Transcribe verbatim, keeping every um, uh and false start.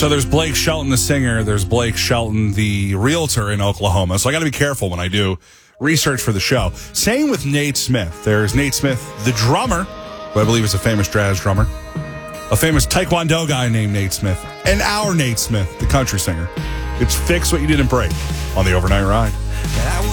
So there's Blake Shelton, the singer. There's Blake Shelton, the realtor in Oklahoma. So I got to be careful when I do research for the show. Same with Nate Smith. There's Nate Smith, the drummer, who I believe is a famous jazz drummer. A famous Taekwondo guy named Nate Smith. And our Nate Smith, the country singer. It's Fix What You Didn't Break on the Overnight Ride.